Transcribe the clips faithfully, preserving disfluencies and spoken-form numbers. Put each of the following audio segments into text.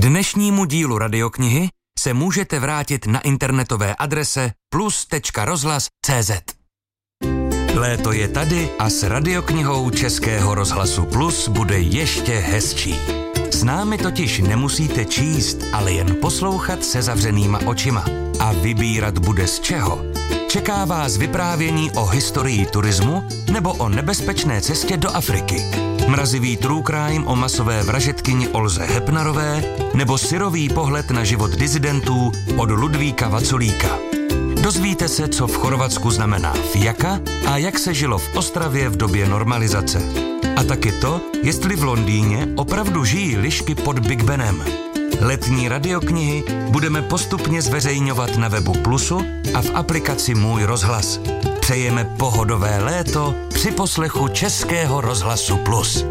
dnešnímu dílu Radioknihy se můžete vrátit na internetové adrese plus tečka rozhlas tečka cé zet. Léto je tady a s Radioknihou Českého rozhlasu Plus bude ještě hezčí. S námi totiž nemusíte číst, ale jen poslouchat se zavřenýma očima. A vybírat bude z čeho. Čeká vás vyprávění o historii turismu nebo o nebezpečné cestě do Afriky. Mrazivý true crime o masové vražedkyni Olze Hepnarové nebo syrový pohled na život disidentů od Ludvíka Vaculíka. Dozvíte se, co v Chorvatsku znamená fijaka a jak se žilo v Ostravě v době normalizace. A taky to, jestli v Londýně opravdu žijí lišky pod Big Benem. Letní radioknihy budeme postupně zveřejňovat na webu Plusu a v aplikaci Můj rozhlas. Přejeme pohodové léto při poslechu Českého rozhlasu Plus.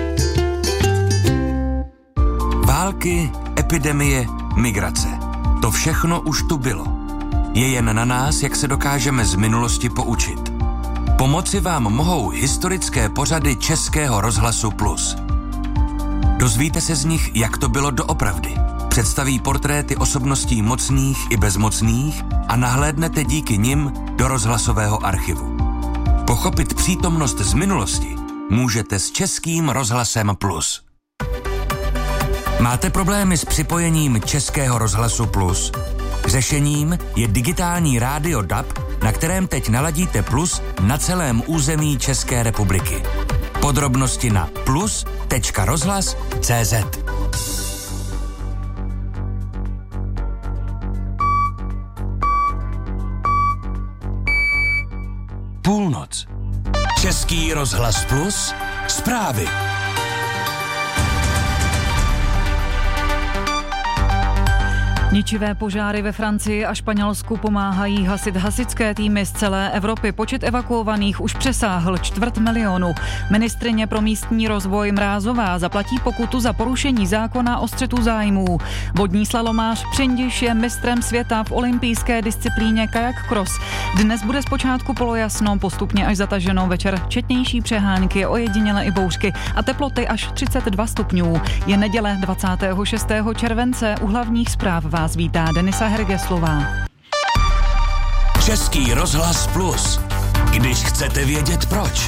Války, epidemie, migrace. To všechno už tu bylo. Je jen na nás, jak se dokážeme z minulosti poučit. Pomoci vám mohou historické pořady Českého rozhlasu Plus. Dozvíte se z nich, jak to bylo doopravdy. Představí portréty osobností mocných i bezmocných a nahlédnete díky nim do rozhlasového archivu. Pochopit přítomnost z minulosti můžete s Českým rozhlasem Plus. Máte problémy s připojením Českého rozhlasu Plus? Řešením je digitální rádio D A B, na kterém teď naladíte Plus na celém území České republiky. Podrobnosti na plus tečka rozhlas tečka cé zet. Půlnoc. Český rozhlas Plus. Zprávy. Ničivé požáry ve Francii a Španělsku pomáhají hasit hasičské týmy z celé Evropy. Počet evakuovaných už přesáhl čtvrt milionu. Ministryně pro místní rozvoj Mrázová zaplatí pokutu za porušení zákona o střetu zájmů. Vodní slalomář Přindiš je mistrem světa v olympijské disciplíně kajak cross. Dnes bude zpočátku polojasno, postupně až zataženo, večer četnější přehánky, ojedinělé i bouřky a teploty až třicet dva stupňů. Je neděle dvacátého šestého července, u hlavních zpráv vás vítá Denisa Hergeslová. Český rozhlas Plus. Když chcete vědět proč.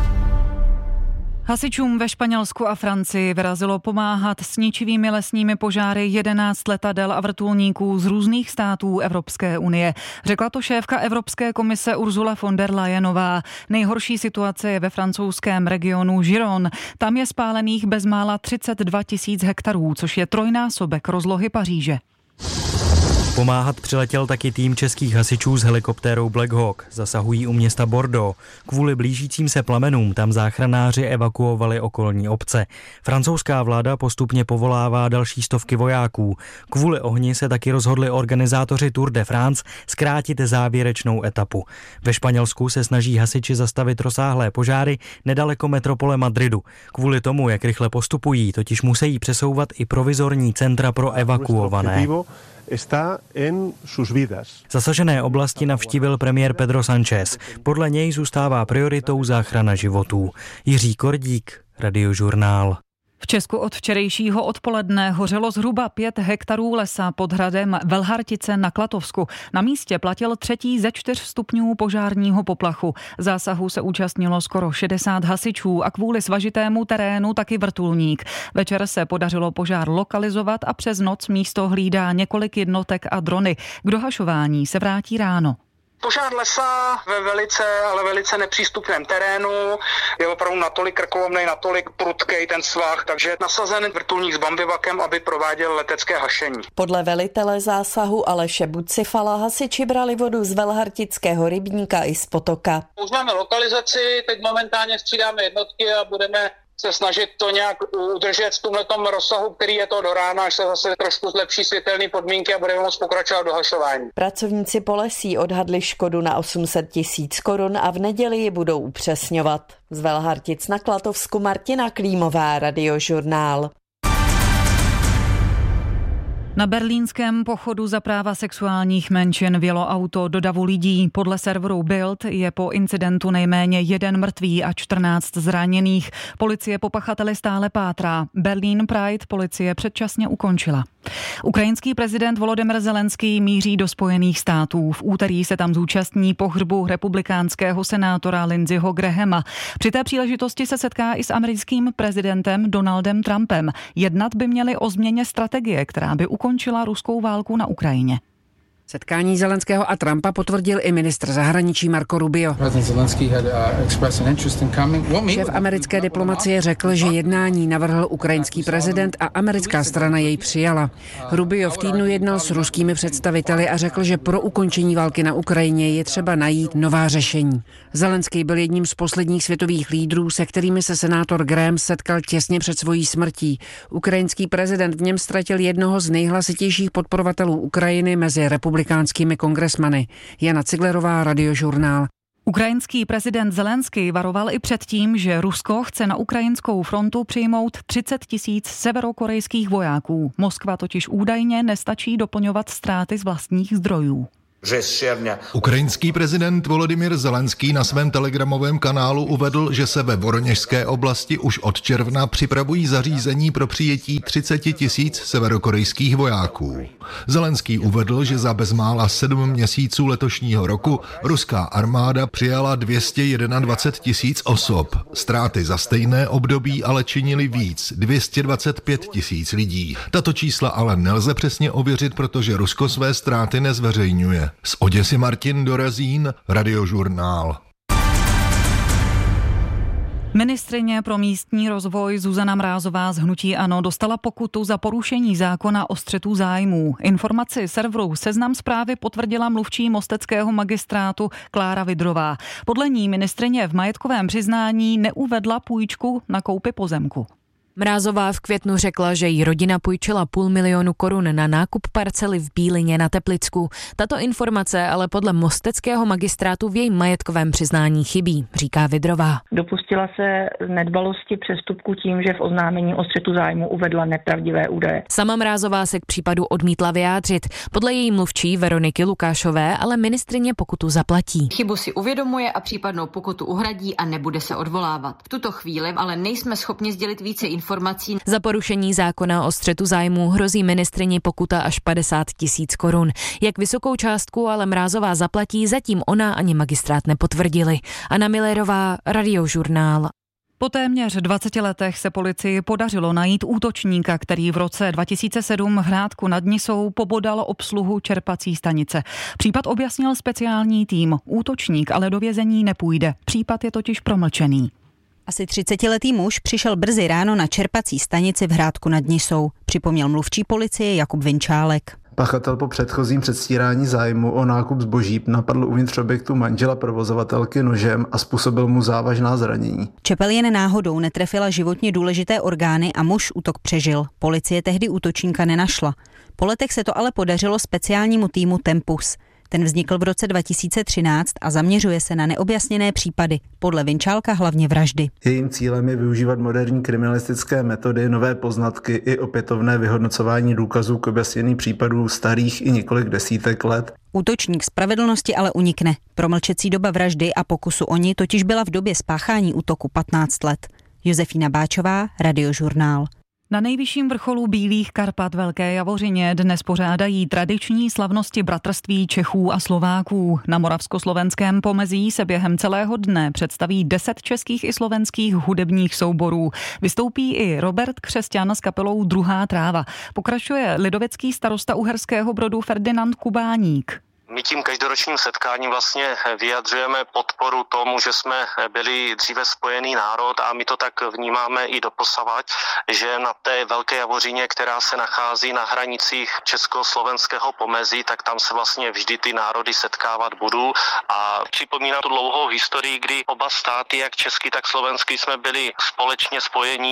Hasičům ve Španělsku a Francii vyrazilo pomáhat s ničivými lesními požáry jedenáct letadel a vrtulníků z různých států Evropské unie. Řekla to šéfka Evropské komise Ursula von der Leyenová. Nejhorší situace je ve francouzském regionu Giron. Tam je spálených bezmála třicet dva tisíc hektarů, což je trojnásobek rozlohy Paříže. Pomáhat přiletěl taky tým českých hasičů s helikoptérou Black Hawk. Zasahují u města Bordeaux. Kvůli blížícím se plamenům tam záchranáři evakuovali okolní obce. Francouzská vláda postupně povolává další stovky vojáků. Kvůli ohni se taky rozhodli organizátoři Tour de France zkrátit závěrečnou etapu. Ve Španělsku se snaží hasiči zastavit rozsáhlé požáry nedaleko metropole Madridu. Kvůli tomu, jak rychle postupují, totiž musí přesouvat i provizorní centra pro evakuované. Zasažené oblasti navštívil premiér Pedro Sánchez. Podle něj zůstává prioritou záchrana životů. Jiří Kordík, Radiožurnál. V Česku od včerejšího odpoledne hořelo zhruba pět hektarů lesa pod hradem Velhartice na Klatovsku. Na místě platil třetí ze čtyř stupňů požárního poplachu. Zásahu se účastnilo skoro šedesát hasičů a kvůli svažitému terénu taky vrtulník. Večer se podařilo požár lokalizovat a přes noc místo hlídá několik jednotek a drony. K dohašování se vrátí ráno. Požár lesa ve velice, ale velice nepřístupném terénu, je opravdu natolik krkolomnej, natolik prudkej ten svah, takže nasazen vrtulník s bambivakem, aby prováděl letecké hašení. Podle velitele zásahu Aleše Bucifala hasiči brali vodu z Velhartického rybníka i z potoka. Už máme lokalizaci, teď momentálně střídáme jednotky a budeme se snažit to nějak udržet v tomhletom rozsahu, který je to do rána, až se zase trošku zlepší světelné podmínky a budeme moct pokračovat do hašování. Pracovníci Polesí odhadli škodu na osm set tisíc korun a v neděli ji budou upřesňovat. Z Velhartic na Klatovsku Martina Klímová, Radiožurnál. Na berlínském pochodu za práva sexuálních menšin vjelo auto do davu lidí. Podle serveru Bild je po incidentu nejméně jeden mrtvý a čtrnáct zraněných. Policie po pachateli stále pátrá. Berlín Pride policie předčasně ukončila. Ukrajinský prezident Volodymyr Zelenský míří do Spojených států. V úterý se tam zúčastní pohřbu republikánského senátora Lindseyho Grahama. Při té příležitosti se setká i s americkým prezidentem Donaldem Trumpem. Jednat by měli o změně strategie, která by ukončila ruskou válku na Ukrajině. Setkání Zelenského a Trumpa potvrdil i ministr zahraničí Marco Rubio. Šéf americké diplomacie řekl, že jednání navrhl ukrajinský prezident a americká strana jej přijala. Rubio v týdnu jednal s ruskými představiteli a řekl, že pro ukončení války na Ukrajině je třeba najít nová řešení. Zelenský byl jedním z posledních světových lídrů, se kterými se senátor Graham setkal těsně před svojí smrtí. Ukrajinský prezident v něm ztratil jednoho z nejhlasitějších podporovatelů Ukrajiny mezi republikánskými kongresmany. Jana Ciglerová, Radiožurnál. Ukrajinský prezident Zelenský varoval i před tím, že Rusko chce na ukrajinskou frontu přijmout třicet tisíc severokorejských vojáků. Moskva totiž údajně nestačí doplňovat ztráty z vlastních zdrojů. Ukrajinský prezident Volodymyr Zelenský na svém telegramovém kanálu uvedl, že se ve Voroněžské oblasti už od června připravují zařízení pro přijetí třicet tisíc severokorejských vojáků. Zelenský uvedl, že za bezmála sedm měsíců letošního roku ruská armáda přijala dvě stě dvacet jedna tisíc osob. Ztráty za stejné období ale činily víc, dvě stě dvacet pět tisíc lidí. Tato čísla ale nelze přesně ověřit, protože Rusko své ztráty nezveřejňuje. Z Oděsy Martin Dorazín, Radiožurnál. Ministryně pro místní rozvoj Zuzana Mrázová z hnutí ANO dostala pokutu za porušení zákona o střetu zájmů. Informaci serveru Seznam Zprávy potvrdila mluvčí mosteckého magistrátu Klára Vidrová. Podle ní ministryně v majetkovém přiznání neuvedla půjčku na koupi pozemku. Mrázová v květnu řekla, že jí rodina půjčila půl milionu korun na nákup parcely v Bílině na Teplicku. Tato informace ale podle mosteckého magistrátu v jejím majetkovém přiznání chybí, říká Vidrová. Dopustila se nedbalosti přestupku tím, že v oznámení o střetu zájmu uvedla nepravdivé údaje. Sama Mrázová se k případu odmítla vyjádřit. Podle její mluvčí Veroniky Lukášové ale ministryně pokutu zaplatí. Chybu si uvědomuje a případnou pokutu uhradí a nebude se odvolávat. V tuto chvíli ale nejsme schopni sdělit více informací. Za porušení zákona o střetu zájmů hrozí ministryni pokuta až padesát tisíc korun. Jak vysokou částku ale Mrázová zaplatí, zatím ona ani magistrát nepotvrdili. Anna Millerová, Radiožurnál. Po téměř dvaceti letech se policii podařilo najít útočníka, který v roce dva tisíce sedm v Hrádku nad Nisou pobodal obsluhu čerpací stanice. Případ objasnil speciální tým. Útočník ale do vězení nepůjde. Případ je totiž promlčený. Asi třicetiletý muž přišel brzy ráno na čerpací stanici v Hrádku nad Nisou, připomněl mluvčí policie Jakub Vinčálek. Pachatel po předchozím předstírání zájmu o nákup zboží napadl uvnitř objektu manžela provozovatelky nožem a způsobil mu závažná zranění. Čepel jen náhodou netrefila životně důležité orgány a muž útok přežil. Policie tehdy útočníka nenašla. Po letech se to ale podařilo speciálnímu týmu Tempus. Ten vznikl v roce dva tisíce třináct a zaměřuje se na neobjasněné případy, podle Vinčálka hlavně vraždy. Jejím cílem je využívat moderní kriminalistické metody, nové poznatky i opětovné vyhodnocování důkazů k objasnění případů starých i několik desítek let. Útočník spravedlnosti ale unikne. Promlčecí doba vraždy a pokusu o ní totiž byla v době spáchání útoku patnáct let. Josefína Báčová, Radiožurnál. Na nejvyšším vrcholu Bílých Karpat Velké Javořině dnes pořádají tradiční slavnosti bratrství Čechů a Slováků. Na moravskoslovenském pomezí se během celého dne představí deset českých i slovenských hudebních souborů. Vystoupí i Robert Křesťan s kapelou Druhá tráva. Pokračuje lidovecký starosta Uherského Brodu Ferdinand Kubáník. My tím každoročním setkáním vlastně vyjadřujeme podporu tomu, že jsme byli dříve spojený národ a my to tak vnímáme i doposavad, že na té Velké Javořině, která se nachází na hranicích československého pomezí, tak tam se vlastně vždy ty národy setkávat budou a připomíná tu dlouhou historii, kdy oba státy, jak český, tak slovenský, jsme byli společně spojení.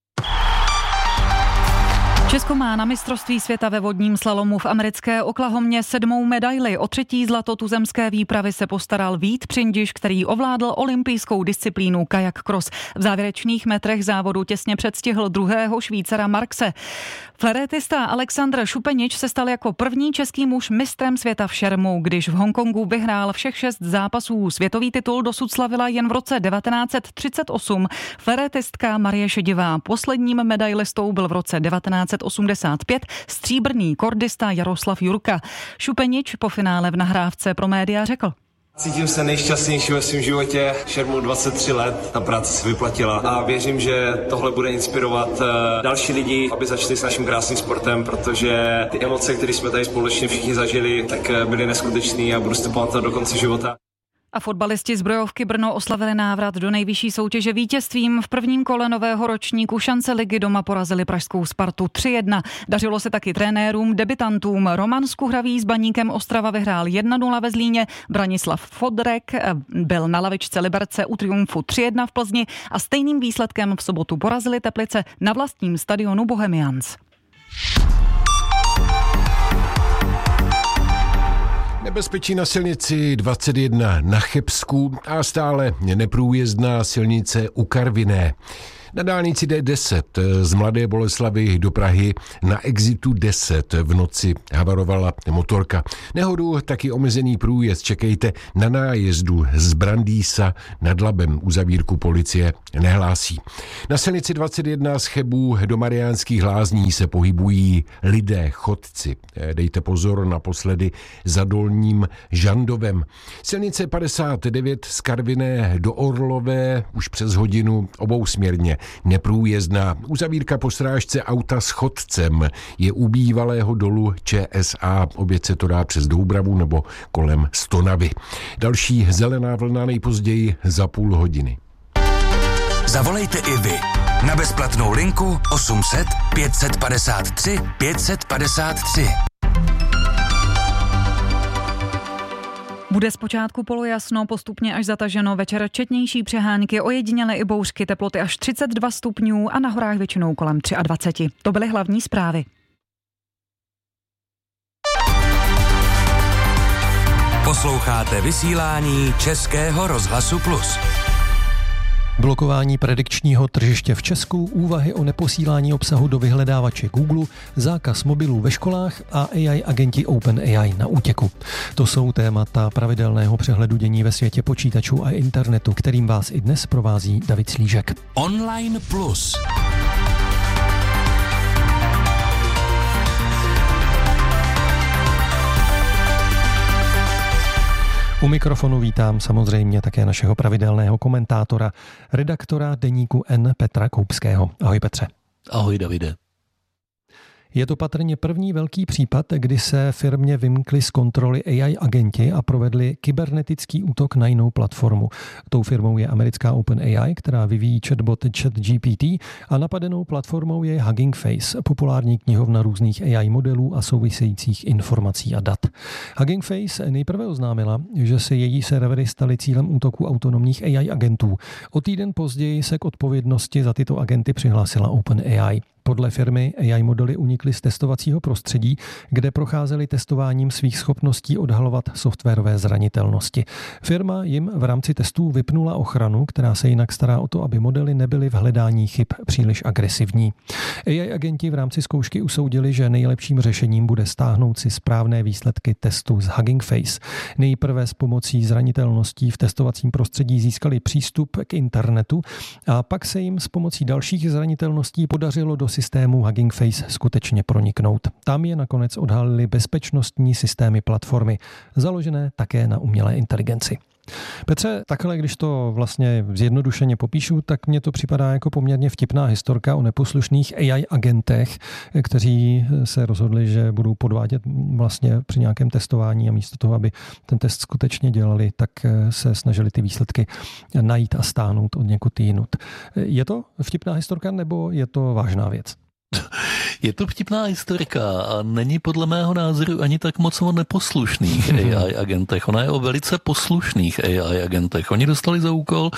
Česko má na mistrovství světa ve vodním slalomu v americké Oklahomě sedmou medaili. O třetí zlato tuzemské výpravy se postaral Vít Přindiš, který ovládl olympijskou disciplínu kajak cross. V závěrečných metrech závodu těsně předstihl druhého Švýcara Markse. Flérétista Alexandr Šupenič se stal jako první český muž mistrem světa v šermu, když v Hongkongu vyhrál všech šest zápasů. Světový titul dosud slavila jen v roce devatenáct set třicet osm flérétistka Marie Šedivá. Posledním medailistou byl v roce devatenáct set osmdesát pět stříbrný kordista Jaroslav Jurka. Šupenič po finále v nahrávce pro média řekl: Cítím se nejšťastnější ve svém životě, šermu dvacet tři let, ta práce se vyplatila a věřím, že tohle bude inspirovat další lidi, aby začali s naším krásným sportem, protože ty emoce, které jsme tady společně všichni zažili, tak byly neskutečné a budu si to pamatovat do konce života. A fotbalisti Zbrojovky Brno oslavili návrat do nejvyšší soutěže vítězstvím. V prvním kole nového ročníku šance ligy doma porazili pražskou Spartu tři jedna. Dařilo se taky trenérům, debitantům. Roman Skuhravý s Baníkem Ostrava vyhrál jedna nula ve Zlíně. Branislav Fodrek byl na lavičce Liberce u triumfu tři jedna v Plzni a stejným výsledkem v sobotu porazili Teplice na vlastním stadionu Bohemians. Nebezpečí na silnici dvacet jedna na Chebsku a stále neprůjezdná silnice u Karviné. Na dálnici D deset z Mladé Boleslavi do Prahy na exitu deset v noci havarovala motorka. Nehodu taky omezený průjezd čekejte na nájezdu z Brandýsa nad Labem. Uzavírku policie nehlásí. Na silnici dvacet jedna z Chebů do Mariánských Lázní se pohybují lidé, chodci. Dejte pozor naposledy za Dolním Žandovem. Silnice padesát devět z Karviné do Orlové už přes hodinu obousměrně neprůjezdná. Uzavírka po srážce auta s chodcem je u bývalého dolu Č S A. Oběd se to dá přes Doubravu nebo kolem Stonavy. Další zelená vlna nejpozději za půl hodiny. Zavolejte i vy na bezplatnou linku osm set pět set padesát tři pět set padesát tři. Bude zpočátku polojasno, postupně až zataženo, večer četnější přehánky, ojedinělé i bouřky, teploty až třicet dva stupňů a na horách většinou kolem dvacet tři. To byly hlavní zprávy. Posloucháte vysílání Českého rozhlasu Plus. Blokování predikčního tržiště v Česku, úvahy o neposílání obsahu do vyhledávače Google, zákaz mobilů ve školách a A I agenti OpenAI na útěku. To jsou témata pravidelného přehledu dění ve světě počítačů a internetu, kterým vás i dnes provází David Slížek. Online Plus. U mikrofonu vítám samozřejmě také našeho pravidelného komentátora, redaktora deníku N Petra Koupského. Ahoj Petře. Ahoj Davide. Je to patrně první velký případ, kdy se firmě vymkli z kontroly A I agenti a provedli kybernetický útok na jinou platformu. Tou firmou je americká OpenAI, která vyvíjí chatbot ChatGPT a napadenou platformou je Hugging Face, populární knihovna různých A I modelů a souvisejících informací a dat. Hugging Face nejprve oznámila, že se její servery staly cílem útoku autonomních A I agentů. O týden později se k odpovědnosti za tyto agenty přihlásila OpenAI. Podle firmy A I modely unikly z testovacího prostředí, kde procházely testováním svých schopností odhalovat softwarové zranitelnosti. Firma jim v rámci testů vypnula ochranu, která se jinak stará o to, aby modely nebyly v hledání chyb příliš agresivní. A I agenti v rámci zkoušky usoudili, že nejlepším řešením bude stáhnout si správné výsledky testu z Hugging Face. Nejprve s pomocí zranitelností v testovacím prostředí získali přístup k internetu a pak se jim s pomocí dalších zranitelností podařilo do systému Hugging Face skutečně proniknout. Tam je nakonec odhalili bezpečnostní systémy platformy, založené také na umělé inteligenci. Petře, takhle, když to vlastně zjednodušeně popíšu, tak mně to připadá jako poměrně vtipná historka o neposlušných A I agentech, kteří se rozhodli, že budou podvádět vlastně při nějakém testování a místo toho, aby ten test skutečně dělali, tak se snažili ty výsledky najít a stáhnout od někud jinut. Je to vtipná historka nebo je to vážná věc? Je to vtipná historka a není podle mého názoru ani tak moc o neposlušných A I agentech. Ona je o velice poslušných A I agentech. Oni dostali za úkol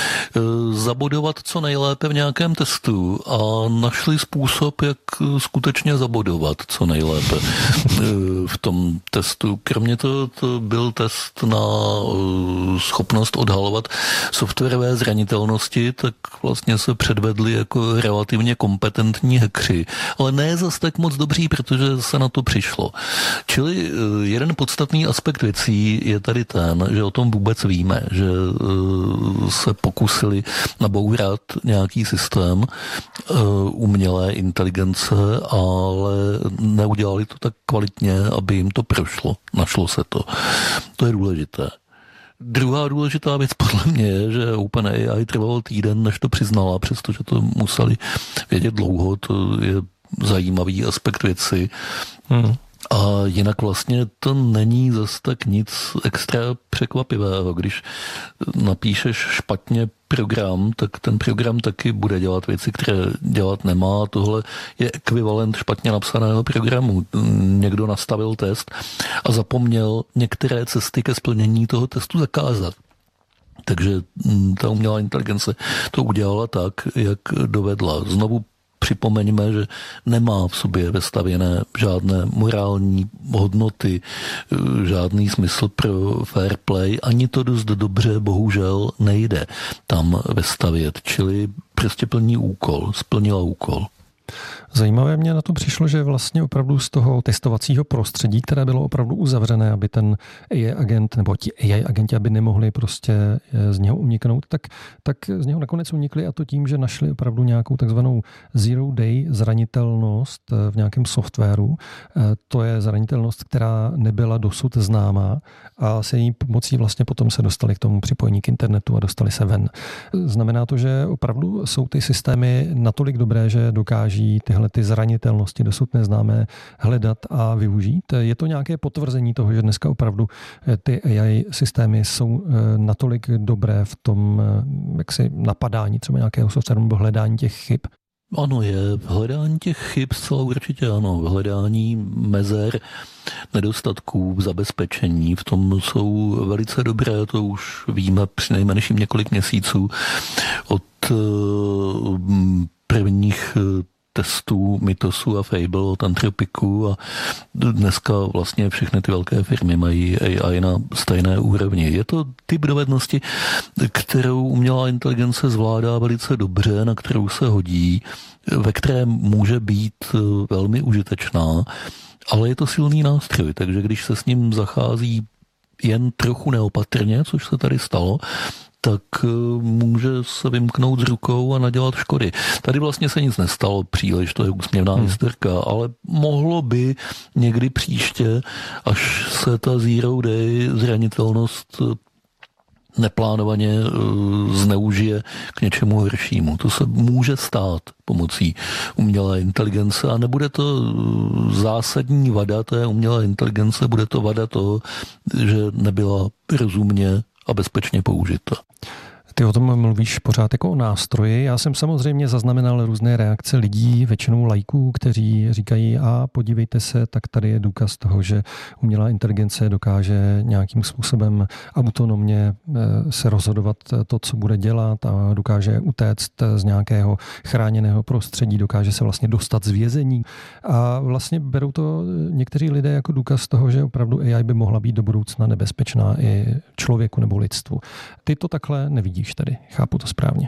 zabodovat co nejlépe v nějakém testu a našli způsob, jak skutečně zabodovat co nejlépe v tom testu. Kromě toho to byl test na schopnost odhalovat softwarové zranitelnosti, tak vlastně se předvedli jako relativně kompetentní hackři. Ale ale ne zas tak moc dobří, protože se na to přišlo. Čili jeden podstatný aspekt věcí je tady ten, že o tom vůbec víme, že se pokusili nabourat nějaký systém umělé inteligence, ale neudělali to tak kvalitně, aby jim to prošlo. Našlo se to. To je důležité. Druhá důležitá věc podle mě je, že OpenAI trvalo týden, než to přiznala, přestože to museli vědět dlouho, to je zajímavý aspekt věci. Hmm. A jinak vlastně to není zas tak nic extra překvapivého. Když napíšeš špatně program, tak ten program taky bude dělat věci, které dělat nemá. Tohle je ekvivalent špatně napsaného programu. Někdo nastavil test a zapomněl některé cesty ke splnění toho testu zakázat. Takže ta umělá inteligence to udělala tak, jak dovedla. Znovu připomeňme, že nemá v sobě vestavěné žádné morální hodnoty, žádný smysl pro fair play, ani to dost dobře bohužel nejde tam vestavět, čili prostě plní úkol, splnila úkol. Zajímavé mě na to přišlo, že vlastně opravdu z toho testovacího prostředí, které bylo opravdu uzavřené, aby ten A I agent nebo ti A I agenti, aby nemohli prostě z něho uniknout, tak, tak z něho nakonec unikli, a to tím, že našli opravdu nějakou takzvanou zero day zranitelnost v nějakém softwaru. To je zranitelnost, která nebyla dosud známá, a se její pomocí vlastně potom se dostali k tomu připojení k internetu a dostali se ven. Znamená to, že opravdu jsou ty systémy natolik dobré, že dokáží tyhle ty zranitelnosti dosud neznámé hledat a využít. Je to nějaké potvrzení toho, že dneska opravdu ty A I systémy jsou natolik dobré v tom jaksi napadání třeba nějakého softwaru nebo hledání těch chyb? Ano, je v hledání těch chyb zcela určitě ano. V hledání mezer, nedostatků v zabezpečení, v tom jsou velice dobré, to už víme přinejmenším několik měsíců od prvních testů Mythosu a Fable od Anthropicu, a dneska vlastně všechny ty velké firmy mají A I na stejné úrovni. Je to typ dovednosti, kterou umělá inteligence zvládá velice dobře, na kterou se hodí, ve které může být velmi užitečná, ale je to silný nástroj, takže když se s ním zachází jen trochu neopatrně, což se tady stalo, tak může se vymknout z rukou a nadělat škody. Tady vlastně se nic nestalo příliš, to je úsměvná hmm. historka, ale mohlo by někdy příště, až se ta zero day zranitelnost neplánovaně zneužije k něčemu horšímu. To se může stát pomocí umělé inteligence a nebude to zásadní vada té umělé inteligence, bude to vada toho, že nebyla rozumně a bezpečně použita. Ty o tom mluvíš pořád jako o nástroji. Já jsem samozřejmě zaznamenal různé reakce lidí, většinou laiků, kteří říkají, a podívejte se, tak tady je důkaz toho, že umělá inteligence dokáže nějakým způsobem autonomně se rozhodovat to, co bude dělat, a dokáže utéct z nějakého chráněného prostředí, dokáže se vlastně dostat z vězení. A vlastně berou to někteří lidé jako důkaz toho, že opravdu A I by mohla být do budoucna nebezpečná i člověku nebo lidstvu. Ty to takhle nevidíš tady, chápu to správně?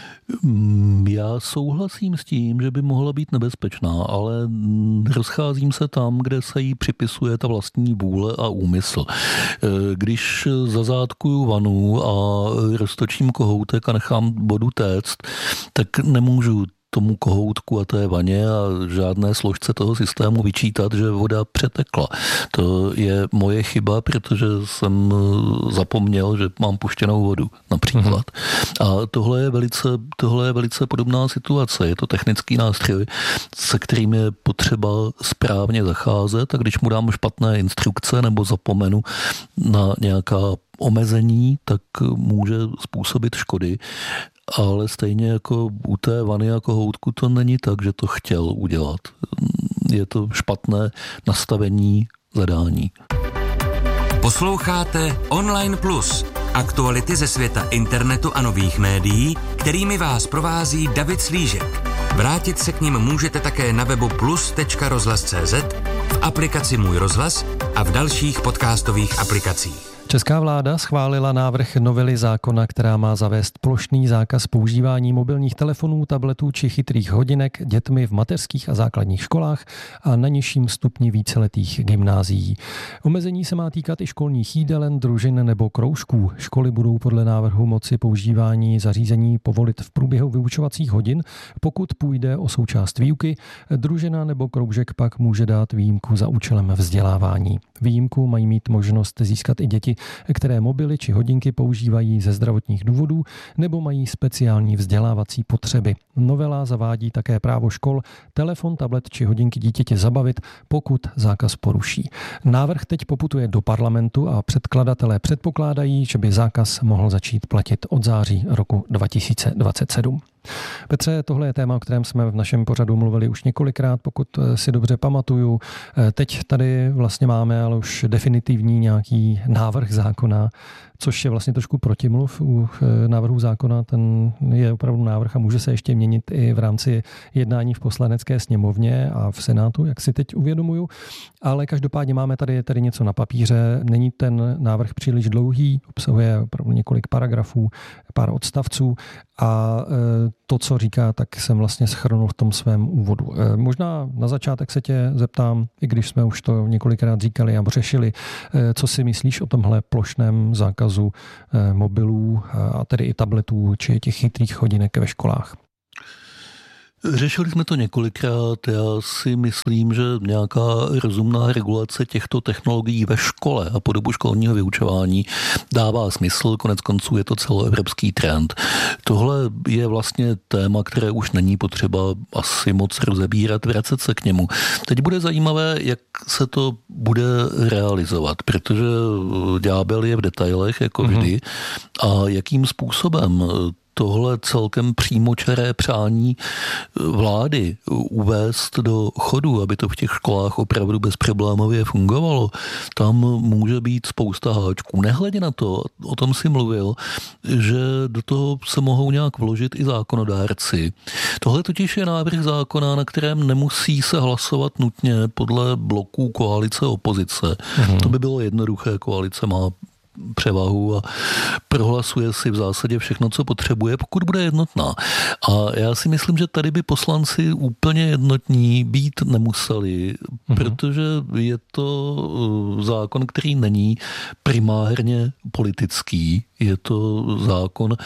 Já souhlasím s tím, že by mohla být nebezpečná, ale rozcházím se tam, kde se jí připisuje ta vlastní vůle a úmysl. Když zazádkuju vanu a roztočím kohoutek a nechám vodu téct, tak nemůžu tomu kohoutku a té vaně a žádné složce toho systému vyčítat, že voda přetekla. To je moje chyba, protože jsem zapomněl, že mám puštěnou vodu, například. Mm-hmm. A tohle je velice, tohle je velice podobná situace. Je to technický nástroj, se kterým je potřeba správně zacházet, a když mu dám špatné instrukce nebo zapomenu na nějaká omezení, tak může způsobit škody. Ale stejně jako u té vany a kohoutku to není tak, že to chtěl udělat. Je to špatné nastavení zadání. Posloucháte Online Plus, aktuality ze světa internetu a nových médií, kterými vás provází David Slížek. Vrátit se k nim můžete také na webu plus tečka rozhlas tečka cé zet, v aplikaci Můj rozhlas a v dalších podcastových aplikacích. Česká vláda schválila návrh novely zákona, která má zavést plošný zákaz používání mobilních telefonů, tabletů či chytrých hodinek dětmi v mateřských a základních školách a na nižším stupni víceletých gymnázií. Omezení se má týkat i školních jídelen, družin nebo kroužků. Školy budou podle návrhu moci používání zařízení povolit v průběhu vyučovacích hodin, pokud půjde o součást výuky. Družina nebo kroužek pak může dát výjimku za účelem vzdělávání. Výjimku mají mít možnost získat i děti, které mobily či hodinky používají ze zdravotních důvodů nebo mají speciální vzdělávací potřeby. Novela zavádí také právo škol telefon, tablet či hodinky dítěte zabavit, pokud zákaz poruší. Návrh teď poputuje do parlamentu a předkladatelé předpokládají, že by zákaz mohl začít platit od září roku dva tisíce dvacet sedm. Petře, tohle je téma, o kterém jsme v našem pořadu mluvili už několikrát, pokud si dobře pamatuju. Teď tady vlastně máme ale už definitivní nějaký návrh zákona, což je vlastně trošku protimluv u návrhu zákona. Ten je opravdu návrh a může se ještě měnit i v rámci jednání v Poslanecké sněmovně a v Senátu, jak si teď uvědomuju. Ale každopádně máme tady, tady něco na papíře. Není ten návrh příliš dlouhý, obsahuje opravdu několik paragrafů, pár odstavců a to, co říká, tak jsem vlastně shrnul v tom svém úvodu. Možná na začátek se tě zeptám, i když jsme už to několikrát říkali a řešili, co si myslíš o tomhle plošném zákazu mobilů a tedy i tabletů či těch chytrých hodinek ve školách? Řešili jsme to několikrát. Já si myslím, že nějaká rozumná regulace těchto technologií ve škole a po dobu školního vyučování dává smysl. Konec konců je to celoevropský trend. Tohle je vlastně téma, které už není potřeba asi moc rozebírat, vracet se k němu. Teď bude zajímavé, jak se to bude realizovat, protože ďábel je v detailech, jako vždy, mm-hmm. a jakým způsobem tohle celkem přímočaré přání vlády uvést do chodu, aby to v těch školách opravdu bezproblémově fungovalo, tam může být spousta háčků. Nehledě na to, o tom si mluvil, že do toho se mohou nějak vložit i zákonodárci. Tohle totiž je návrh zákona, na kterém nemusí se hlasovat nutně podle bloků koalice opozice. Mhm. To by bylo jednoduché, koalice má převahu a prohlasuje si v zásadě všechno, co potřebuje, pokud bude jednotná. A já si myslím, že tady by poslanci úplně jednotní být nemuseli, mm-hmm. protože je to zákon, který není primárně politický. Je to zákon,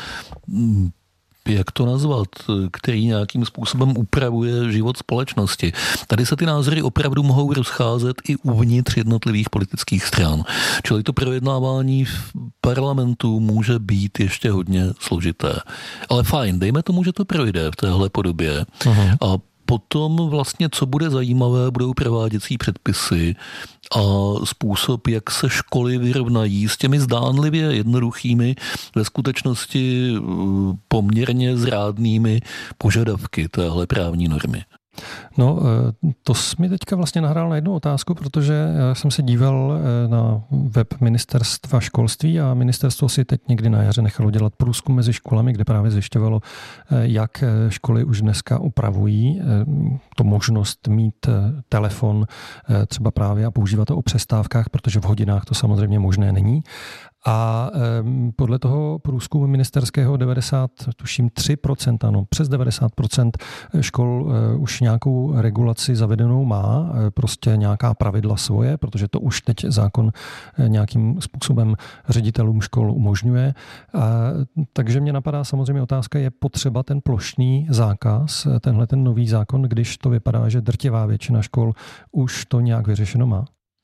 jak to nazvat, který nějakým způsobem upravuje život společnosti. Tady se ty názory opravdu mohou rozcházet i uvnitř jednotlivých politických stran. Čili to projednávání v parlamentu může být ještě hodně složité. Ale fajn, dejme tomu, že to projde v téhle podobě. Aha. A potom vlastně, co bude zajímavé, budou prováděcí předpisy a způsob, jak se školy vyrovnají s těmi zdánlivě jednoduchými, ve skutečnosti poměrně zrádnými požadavky téhle právní normy. No, to jsi mi teďka vlastně nahrál na jednu otázku, protože já jsem se díval na web ministerstva školství a ministerstvo si teď někdy na jaře nechalo dělat průzkum mezi školami, kde právě zjišťovalo, jak školy už dneska upravují to možnost mít telefon třeba právě a používat to o přestávkách, protože v hodinách to samozřejmě možné není. A podle toho průzkumu ministerského devadesát, tuším tři procenta, ano, přes devadesát procent škol už nějakou regulaci zavedenou má, prostě nějaká pravidla svoje, protože to už teď zákon nějakým způsobem ředitelům škol umožňuje. A, takže mě napadá samozřejmě otázka, je potřeba ten plošný zákaz, tenhle ten nový zákon, když to vypadá, že drtivá většina škol už to nějak vyřešeno má?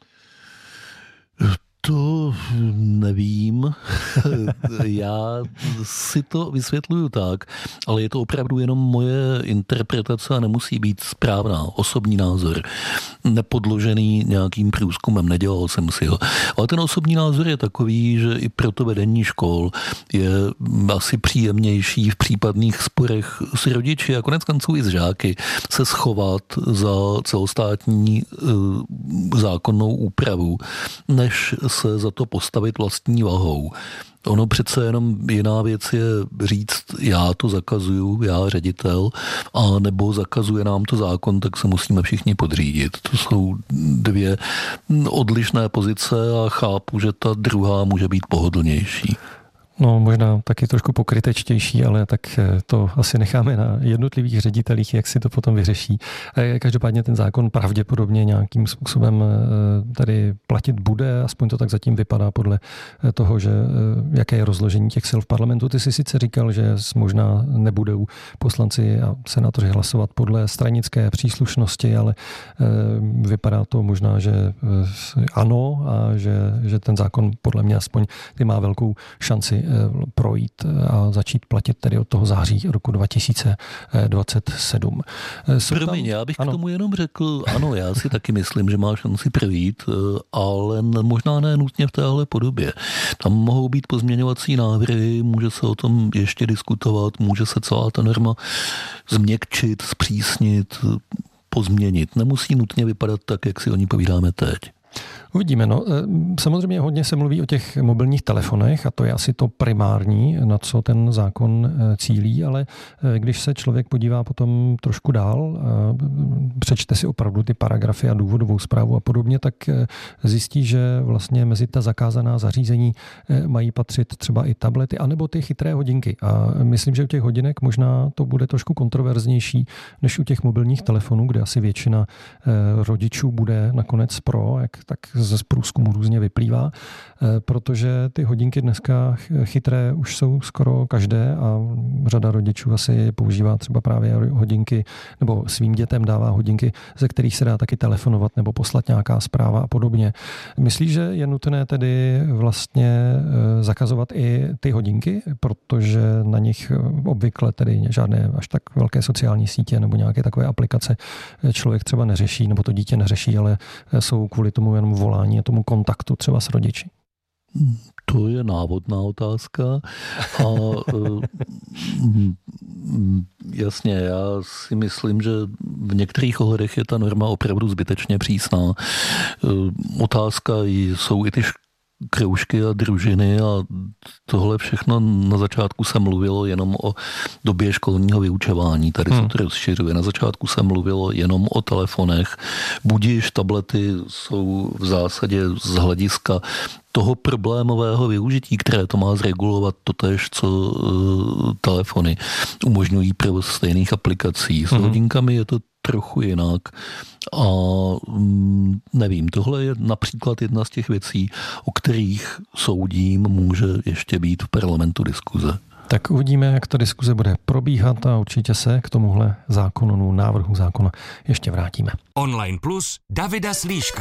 To nevím. Já si to vysvětluju tak, ale je to opravdu jenom moje interpretace a nemusí být správná, osobní názor. Nepodložený nějakým průzkumem, nedělal jsem si ho. Ale ten osobní názor je takový, že i pro to vedení škol je asi příjemnější v případných sporech s rodiči a konec konců i s žáky se schovat za celostátní uh, zákonnou úpravu, než se za to postavit vlastní vahou. Ono přece jenom jiná věc je říct, já to zakazuju, já ředitel, a nebo zakazuje nám to zákon, tak se musíme všichni podřídit. To jsou dvě odlišné pozice a chápu, že ta druhá může být pohodlnější. No, možná taky trošku pokrytečtější, ale tak to asi necháme na jednotlivých ředitelích, jak si to potom vyřeší. Každopádně ten zákon pravděpodobně nějakým způsobem tady platit bude, aspoň to tak zatím vypadá podle toho, že jaké je rozložení těch sil v parlamentu. Ty jsi sice říkal, že možná nebudou poslanci a senátoři hlasovat podle stranické příslušnosti, ale vypadá to možná, že ano a že, že ten zákon podle mě aspoň ty má velkou šanci projít a začít platit tedy od toho září roku dva tisíce dvacet sedm. Promiň, já bych ano. k tomu jenom řekl, ano, já si taky myslím, že má šanci projít, ale možná ne nutně v téhle podobě. Tam mohou být pozměňovací návrhy, může se o tom ještě diskutovat, může se celá ta norma změkčit, zpřísnit, pozměnit. Nemusí nutně vypadat tak, jak si o ní povídáme teď. Uvidíme. No. Samozřejmě hodně se mluví o těch mobilních telefonech a to je asi to primární, na co ten zákon cílí, ale když se člověk podívá potom trošku dál, přečte si opravdu ty paragrafy a důvodovou zprávu a podobně, tak zjistí, že vlastně mezi ta zakázaná zařízení mají patřit třeba i tablety anebo ty chytré hodinky. A myslím, že u těch hodinek možná to bude trošku kontroverznější než u těch mobilních telefonů, kde asi většina rodičů bude nakonec pro, jak tak ze průzkumu různě vyplývá, protože ty hodinky dneska chytré už jsou skoro každé a řada rodičů asi používá třeba právě hodinky nebo svým dětem dává hodinky, ze kterých se dá taky telefonovat nebo poslat nějaká zpráva a podobně. Myslíš, že je nutné tedy vlastně zakazovat i ty hodinky, protože na nich obvykle tedy žádné až tak velké sociální sítě nebo nějaké takové aplikace člověk třeba neřeší nebo to dítě neřeší, ale jsou kvůli tomu jenom volání a tomu kontaktu třeba s rodiči? To je návodná otázka a jasně, já si myslím, že v některých ohledech je ta norma opravdu zbytečně přísná. Otázka jsou i ty kroužky a družiny a tohle všechno na začátku se mluvilo jenom o době školního vyučování. Tady hmm. se to rozšiřuje. Na začátku se mluvilo jenom o telefonech. Budiž tablety jsou v zásadě z hlediska toho problémového využití, které to má zregulovat totéž, co uh, telefony umožňují provoz stejných aplikací. S hmm. hodinkami je to trochu jinak. A mm, nevím, tohle je například jedna z těch věcí, o kterých soudím může ještě být v parlamentu diskuze. Tak uvidíme, jak ta diskuze bude probíhat a určitě se k tomuhle zákonu, návrhu zákona ještě vrátíme. Online Plus Davida Slíška.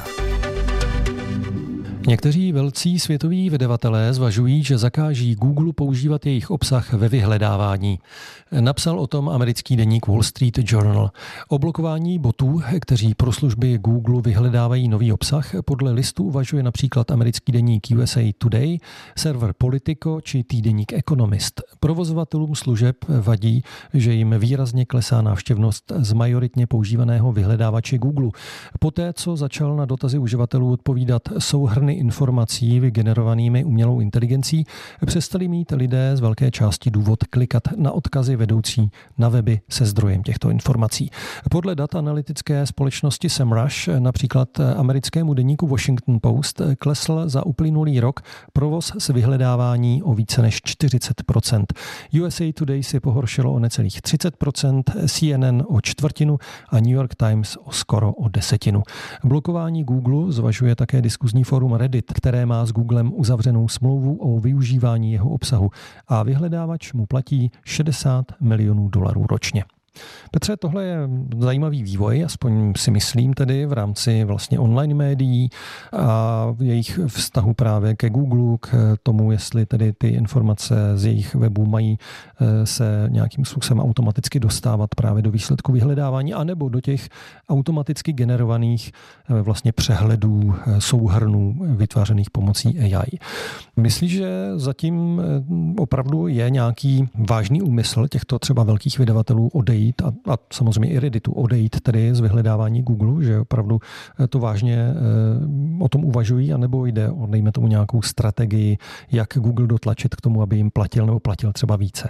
Někteří velcí světoví vydavatelé zvažují, že zakáží Google používat jejich obsah ve vyhledávání. Napsal o tom americký deník Wall Street Journal. O blokování botů, kteří pro služby Google vyhledávají nový obsah, podle listu uvažuje například americký deník U S A Today, server Politico či týdeník Economist. Provozovatelům služeb vadí, že jim výrazně klesá návštěvnost z majoritně používaného vyhledávače Google. Poté, co začal na dotazy uživatelů odpovídat souhrny informací vygenerovanými umělou inteligencí, přestali mít lidé z velké části důvod klikat na odkazy vedoucí na weby se zdrojem těchto informací. Podle dat analytické společnosti SEMrush, například americkému deníku Washington Post, klesl za uplynulý rok provoz s vyhledávání o více než čtyřicet procent. U S A Today si pohoršilo o necelých třicet procent, C N N o čtvrtinu a New York Times o skoro o desetinu. Blokování Google zvažuje také diskuzní fórum Reddit, které má s Googlem uzavřenou smlouvu o využívání jeho obsahu a vyhledávač mu platí šedesát milionů dolarů ročně. Petře, tohle je zajímavý vývoj, aspoň si myslím tedy v rámci vlastně online médií a jejich vztahu právě ke Google, k tomu, jestli tedy ty informace z jejich webu mají se nějakým způsobem automaticky dostávat právě do výsledku vyhledávání anebo do těch automaticky generovaných vlastně přehledů, souhrnů vytvářených pomocí A I. Myslíš, že zatím opravdu je nějaký vážný úmysl těchto třeba velkých vydavatelů odejít odejít a, a samozřejmě i Redditu odejít tedy z vyhledávání Google, že opravdu to vážně o tom uvažují, anebo jde o, dejme tomu, nějakou strategii, jak Google dotlačit k tomu, aby jim platil nebo platil třeba více?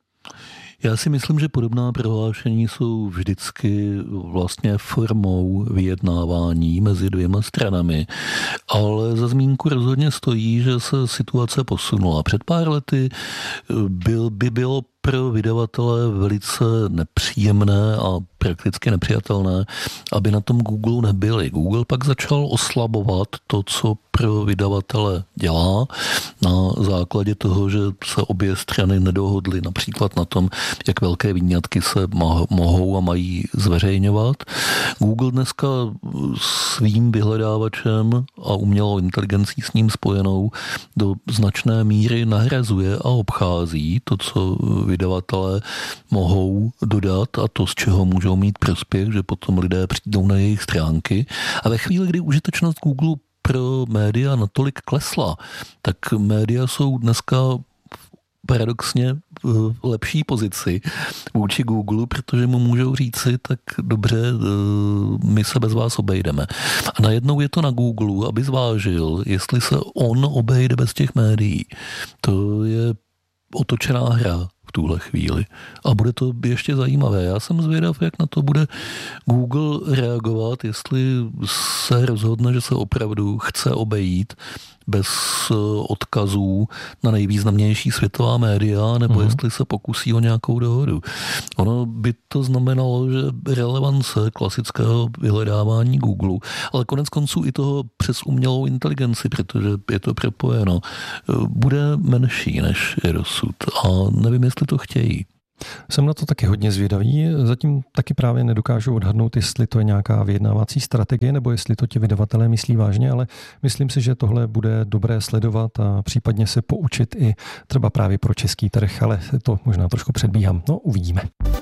Já si myslím, že podobná prohlášení jsou vždycky vlastně formou vyjednávání mezi dvěma stranami, ale za zmínku rozhodně stojí, že se situace posunula. Před pár lety byl, by bylo pro vydavatele velice nepříjemné a prakticky nepřijatelné, aby na tom Google nebyli. Google pak začal oslabovat to, co pro vydavatele dělá, na základě toho, že se obě strany nedohodly například na tom, jak velké výňatky se mohou a mají zveřejňovat. Google dneska svým vyhledávačem a umělou inteligencí s ním spojenou do značné míry nahrazuje a obchází to, co vydavatelé mohou dodat a to, z čeho můžou mít prospěch, že potom lidé přijdou na jejich stránky. A ve chvíli, kdy užitečnost Google pro média natolik klesla, tak média jsou dneska paradoxně v lepší pozici vůči Google, protože mu můžou říci, tak dobře, my se bez vás obejdeme. A najednou je to na Google, aby zvážil, jestli se on obejde bez těch médií. To je otočená hra v tuhle chvíli. A bude to ještě zajímavé. Já jsem zvědav, jak na to bude Google reagovat, jestli se rozhodne, že se opravdu chce obejít bez odkazů na nejvýznamnější světová média, nebo mm. jestli se pokusí o nějakou dohodu. Ono by to znamenalo, že relevance klasického vyhledávání Google, ale konec konců i toho přes umělou inteligenci, protože je to propojeno, bude menší než je dosud. A nevím, jestli to chtějí. Jsem na to taky hodně zvědavý. Zatím taky právě nedokážu odhadnout, jestli to je nějaká vyjednávací strategie, nebo jestli to ti vydavatelé myslí vážně, ale myslím si, že tohle bude dobré sledovat a případně se poučit i třeba právě pro český trh, ale to možná trošku předbíhám. No, uvidíme.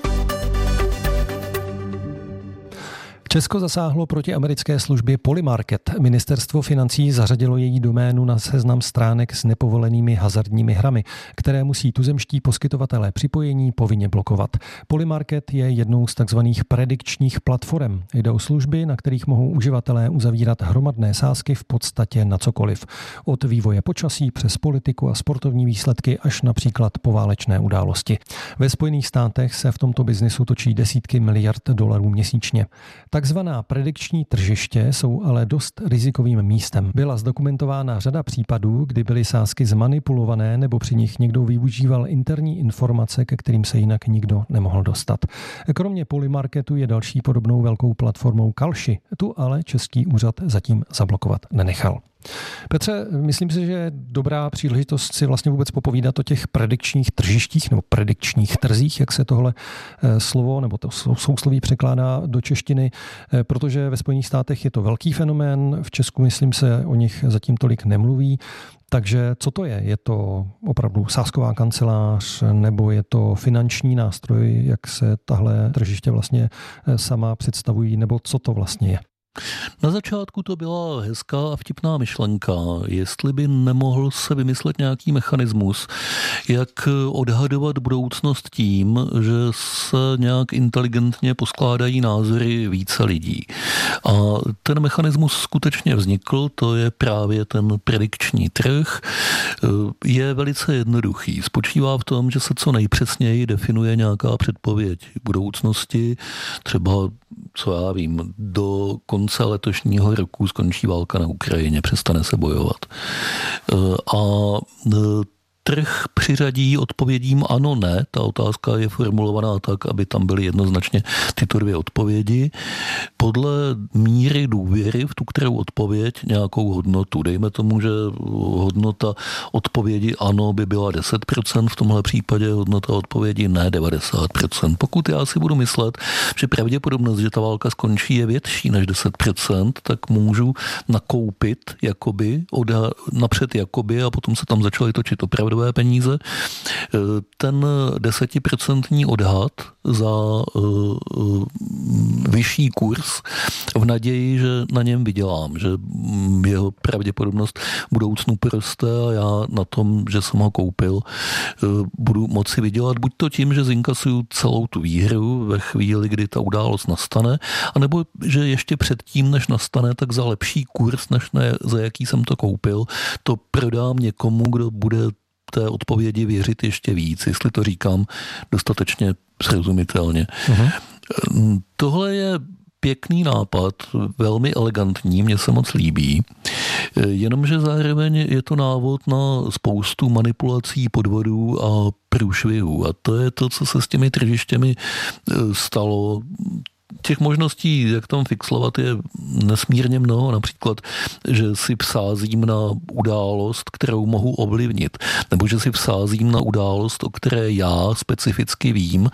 Česko zasáhlo proti americké službě Polymarket. Ministerstvo financí zařadilo její doménu na seznam stránek s nepovolenými hazardními hrami, které musí tuzemští poskytovatelé připojení povinně blokovat. Polymarket je jednou z takzvaných predikčních platform. Jde o služby, na kterých mohou uživatelé uzavírat hromadné sázky v podstatě na cokoliv. Od vývoje počasí přes politiku a sportovní výsledky až například poválečné události. Ve Spojených státech se v tomto biznisu točí desítky miliard dolarů měsíčně. Takzvaná predikční tržiště jsou ale dost rizikovým místem. Byla zdokumentována řada případů, kdy byly sázky zmanipulované nebo při nich někdo využíval interní informace, ke kterým se jinak nikdo nemohl dostat. Kromě Polymarketu je další podobnou velkou platformou Kalshi. Tu ale český úřad zatím zablokovat nenechal. Petře, myslím si, že je dobrá příležitost si vlastně vůbec popovídat o těch predikčních tržištích nebo predikčních trzích, jak se tohle slovo nebo to sousloví překládá do češtiny, protože ve Spojených státech je to velký fenomén, v Česku, myslím, se o nich zatím tolik nemluví. Takže co to je? Je to opravdu sázková kancelář nebo je to finanční nástroj, jak se tahle tržiště vlastně sama představují, nebo co to vlastně je? Na začátku to byla hezká a vtipná myšlenka, jestli by nemohl se vymyslet nějaký mechanismus, jak odhadovat budoucnost tím, že se nějak inteligentně poskládají názory více lidí. A ten mechanismus skutečně vznikl, to je právě ten predikční trh. Je velice jednoduchý. Spočívá v tom, že se co nejpřesněji definuje nějaká předpověď budoucnosti, třeba, co já vím, do konce letošního roku skončí válka na Ukrajině, přestane se bojovat. A trh přiřadí odpovědím ano, ne. Ta otázka je formulovaná tak, aby tam byly jednoznačně tyto dvě odpovědi. Podle míry důvěry v tu kterou odpověď nějakou hodnotu. Dejme tomu, že hodnota odpovědi ano by byla deset procent, v tomhle případě hodnota odpovědi ne devadesát procent. Pokud já si budu myslet, že pravděpodobnost, že ta válka skončí, je větší než deset procent, tak můžu nakoupit jakoby, odha- napřed jakoby a potom se tam začaly točit opravdové hotové peníze. Ten desetiprocentní odhad za vyšší kurz v naději, že na něm vydělám, že jeho pravděpodobnost v budoucnu poroste a já na tom, že jsem ho koupil, budu moci vydělat buď to tím, že zinkasuju celou tu výhru ve chvíli, kdy ta událost nastane, anebo že ještě předtím, než nastane, tak za lepší kurz, než ne, za jaký jsem to koupil, to prodám někomu, kdo bude té odpovědi věřit ještě víc, jestli to říkám dostatečně srozumitelně. Uh-huh. Tohle je pěkný nápad, velmi elegantní, mně se moc líbí, jenomže zároveň je to návod na spoustu manipulací, podvodů a průšvihů. A to je to, co se s těmi tržištěmi stalo. Těch možností, jak tam fixlovat, je nesmírně mnoho. Například, že si vsázím na událost, kterou mohu ovlivnit. Nebo že si vsázím na událost, o které já specificky vím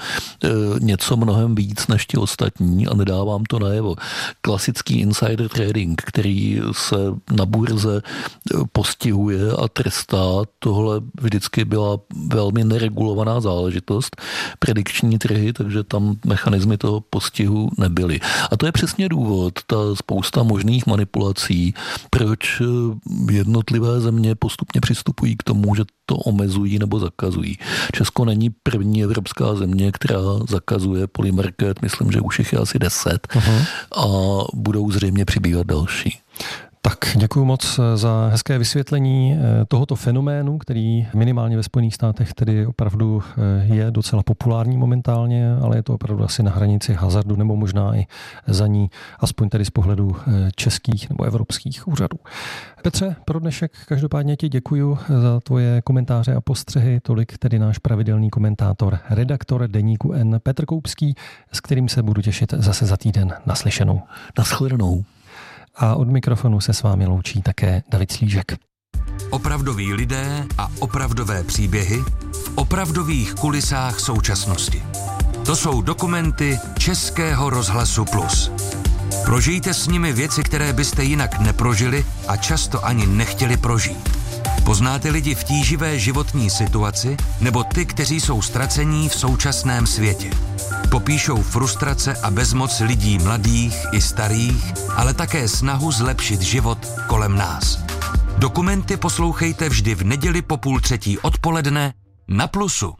něco mnohem víc než ti ostatní a nedávám to najevo. Klasický insider trading, který se na burze postihuje a trestá, tohle vždycky byla velmi neregulovaná záležitost. Predikční trhy, takže tam mechanismy toho postihu nebyly. A to je přesně důvod, ta spousta možných manipulací, proč jednotlivé země postupně přistupují k tomu, že to omezují nebo zakazují. Česko není první evropská země, která zakazuje polymarket, myslím, že už jich je asi deset uh-huh. a budou zřejmě přibývat další. Tak děkuji moc za hezké vysvětlení tohoto fenoménu, který minimálně ve Spojených státech tedy opravdu je docela populární momentálně, ale je to opravdu asi na hranici hazardu nebo možná i za ní, aspoň tedy z pohledu českých nebo evropských úřadů. Petře, pro dnešek každopádně ti děkuji za tvoje komentáře a postřehy, tolik tedy náš pravidelný komentátor, redaktor Deníku N Petr Koupský, s kterým se budu těšit zase za týden. Naslyšenou. Nashledanou. A od mikrofonu se s vámi loučí také David Slížek. Opravdoví lidé a opravdové příběhy v opravdových kulisách současnosti. To jsou dokumenty Českého rozhlasu Plus. Prožijte s nimi věci, které byste jinak neprožili a často ani nechtěli prožít. Poznáte lidi v tíživé životní situaci nebo ty, kteří jsou ztracení v současném světě. Popíšou frustrace a bezmoc lidí mladých i starých, ale také snahu zlepšit život kolem nás. Dokumenty poslouchejte vždy v neděli po půl třetí odpoledne na Plusu.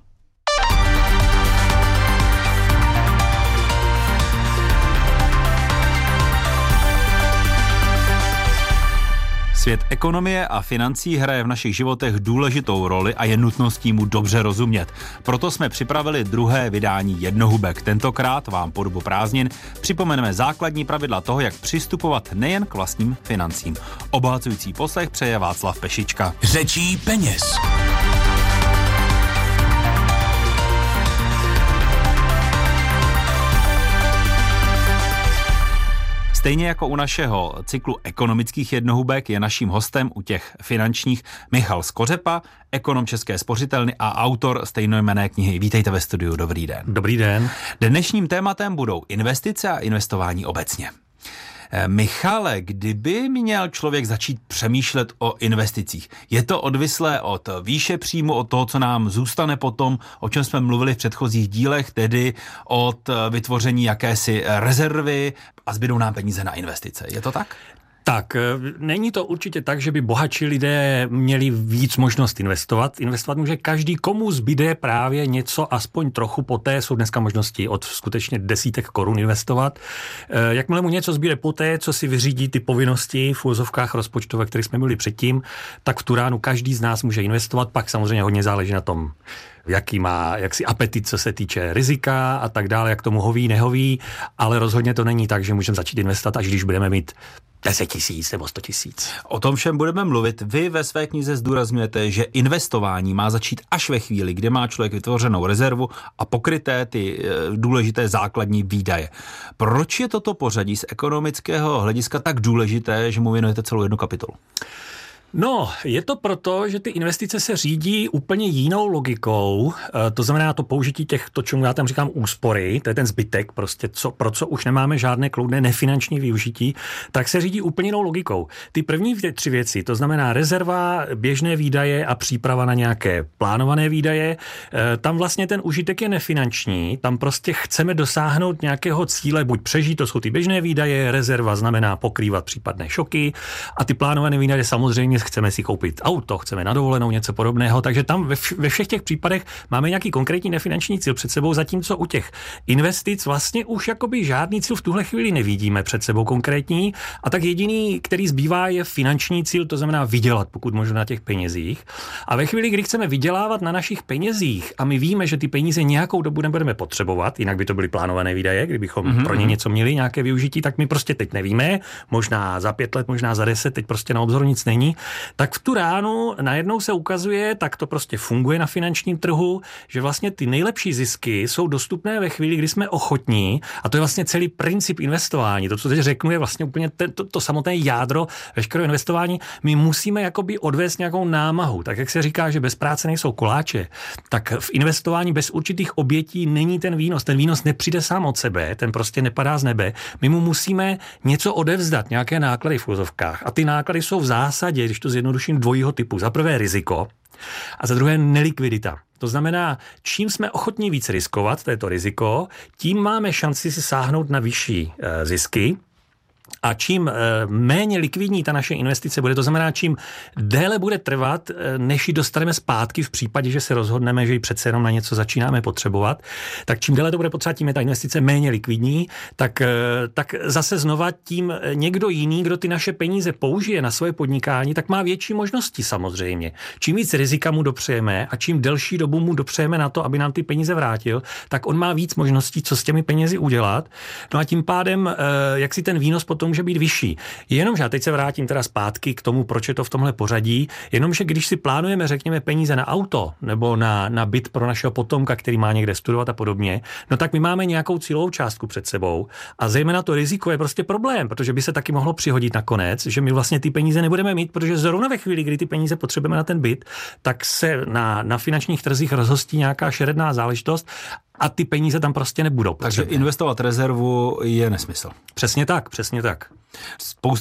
Svět ekonomie a financí hraje v našich životech důležitou roli a je nutností mu dobře rozumět. Proto jsme připravili druhé vydání Jednohubek. Tentokrát vám po dobu prázdnin připomeneme základní pravidla toho, jak přistupovat nejen k vlastním financím. Obohacující poslech přeje Václav Pešička. Řečí peněz. Stejně jako u našeho cyklu ekonomických jednohubek je naším hostem u těch finančních Michal Skořepa, ekonom České spořitelny a autor stejnojmenné knihy. Vítejte ve studiu, dobrý den. Dobrý den. Dnešním tématem budou investice a investování obecně. Michale, kdyby měl člověk začít přemýšlet o investicích, je to odvislé od výše příjmu, od toho, co nám zůstane potom, o čem jsme mluvili v předchozích dílech, tedy od vytvoření jakési rezervy a zbydou nám peníze na investice. Je to tak? Tak, není to určitě tak, že by bohatší lidé měli víc možnost investovat. Investovat může každý, komu zbyde právě něco, aspoň trochu, poté jsou dneska možnosti od skutečně desítek korun investovat. Jakmile mu něco zbyde poté, co si vyřídí ty povinnosti v úvozovkách rozpočtové, které jsme byli předtím, tak v tu ránu každý z nás může investovat, pak samozřejmě hodně záleží na tom, jaký má jaksi apetit, co se týče rizika a tak dále, jak tomu hoví, nehoví, ale rozhodně to není tak, že můžeme začít investovat, až když budeme mít deset tisíc nebo sto tisíc. O tom všem budeme mluvit. Vy ve své knize zdůrazňujete, že investování má začít až ve chvíli, kdy má člověk vytvořenou rezervu a pokryté ty důležité základní výdaje. Proč je toto pořadí z ekonomického hlediska tak důležité, že mu věnujete celou jednu kapitolu? No, je to proto, že ty investice se řídí úplně jinou logikou, to znamená to použití těch, to, čemu já tam říkám úspory, to je ten zbytek, prostě co, pro co už nemáme žádné kloudné nefinanční využití, tak se řídí úplně jinou logikou. Ty první tři věci, to znamená rezerva, běžné výdaje a příprava na nějaké plánované výdaje, tam vlastně ten užitek je nefinanční, tam prostě chceme dosáhnout nějakého cíle, buď přežít, to jsou ty běžné výdaje, rezerva znamená pokrývat případné šoky a ty plánované výdaje samozřejmě chceme si koupit auto, chceme na dovolenou, něco podobného, takže tam ve, vš- ve všech těch případech máme nějaký konkrétní nefinanční cíl před sebou, zatímco u těch investic vlastně už jakoby žádný cíl v tuhle chvíli nevidíme před sebou konkrétní a tak jediný, který zbývá, je finanční cíl, to znamená vydělat, pokud možno na těch penězích. A ve chvíli, kdy chceme vydělávat na našich penězích a my víme, že ty peníze nějakou dobu nebudeme potřebovat, jinak by to byly plánované výdaje, kdybychom mm-hmm. pro ně něco měli, nějaké využití, tak my prostě teď nevíme, možná za pět let, možná za deset, teď prostě na obzoru nic není. Tak v tu ránu najednou se ukazuje, tak to prostě funguje na finančním trhu, že vlastně ty nejlepší zisky jsou dostupné ve chvíli, kdy jsme ochotní, a to je vlastně celý princip investování. To, co teď řeknu, je vlastně úplně to, to, to samotné jádro veškerého investování. My musíme jakoby odvést nějakou námahu. Tak jak se říká, že bez práce nejsou koláče, tak v investování bez určitých obětí není ten výnos. Ten výnos nepřijde sám od sebe, ten prostě nepadá z nebe. My mu musíme něco odevzdat, nějaké náklady v úzovkách. A ty náklady jsou v zásadě, když to zjednoduším, dvojího typu. Za prvé riziko a za druhé nelikvidita. To znamená, čím jsme ochotní víc riskovat, to je to riziko, tím máme šanci si sáhnout na vyšší e, zisky. A čím e, méně likvidní ta naše investice bude, to znamená, čím déle bude trvat, e, než ji dostaneme zpátky v případě, že se rozhodneme, že ji přece jenom na něco začínáme potřebovat, tak čím déle to bude potřebovat, tím je ta investice méně likvidní, tak, e, tak zase znova tím někdo jiný, kdo ty naše peníze použije na svoje podnikání, tak má větší možnosti samozřejmě. Čím víc rizika mu dopřejeme a čím delší dobu mu dopřejeme na to, aby nám ty peníze vrátil, tak on má víc možností, co s těmi penězi udělat. No a tím pádem, e, jak si ten výnos potom může být vyšší. Jenomže, a teď se vrátím teda zpátky k tomu, proč je to v tomhle pořadí, jenomže když si plánujeme, řekněme, peníze na auto nebo na, na byt pro našeho potomka, který má někde studovat a podobně, no tak my máme nějakou cílovou částku před sebou a zejména to riziko je prostě problém, protože by se taky mohlo přihodit nakonec, že my vlastně ty peníze nebudeme mít, protože zrovna ve chvíli, kdy ty peníze potřebujeme na ten byt, tak se na, na finančních trzích rozhostí nějaká šeredná záležitost a ty peníze tam prostě nebudou. Takže investovat rezervu je nesmysl. Přesně tak, přesně tak. Spousta